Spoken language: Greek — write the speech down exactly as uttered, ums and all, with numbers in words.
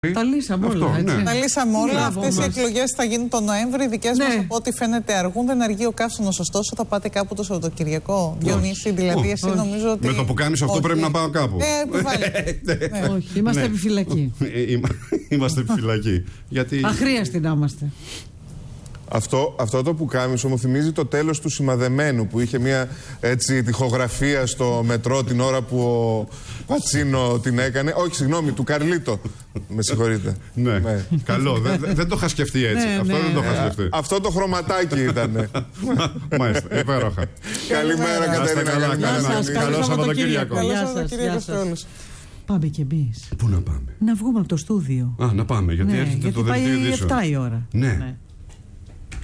Τα λύσαμε όλα. Αυτό, έτσι. ναι. Τα λύσαμε όλα. Αυτές οι εκλογές θα γίνουν τον Νοέμβρη. Οι δικές ναι. μας από ό,τι φαίνεται αργούν. Δεν αργεί ο καύσωνος. Ωστόσο, θα πάτε κάπου το Σαββατοκυριακό. Διονύση, δηλαδή, εσύ Όχι. νομίζω ότι. Με το που κάνεις αυτό όχι. πρέπει να πάω κάπου. Ε, επιβάλλεται. ναι. Όχι, είμαστε ναι. επιφυλακοί. Είμαστε επιφυλακοί. Γιατί... Αχρίαστοι να είμαστε. Αυτό, αυτό το πουκάμισο μου θυμίζει το τέλος του Σημαδεμένου, που είχε μια έτσι τοιχογραφία στο μετρό την ώρα που ο Πατσίνο την έκανε. Όχι, συγγνώμη, του Καρλίτο. Με συγχωρείτε. Ναι, ναι. καλό. Δεν, δεν το είχα σκεφτεί έτσι. Ναι, αυτό ναι. δεν το είχα σκεφτεί. Αυτό το χρωματάκι ήταν. Μάλιστα, υπέροχα. Καλημέρα, Κατερίνα. καλά, Γεια καλημέρα. σας, καλό Καλό Σαββατοκύριακο. Καλό Γεια σας, Σαββατοκύριακο γεια σε σας. όλους. Πάμε κι εμείς. Πού να πάμε? Να βγούμε από το στούδιο. Α, να πάμε, γιατί Ναι, έρχεται γιατί το δελτίο πάει ειδήσεων. επτά η ώρα. Ναι. Ναι.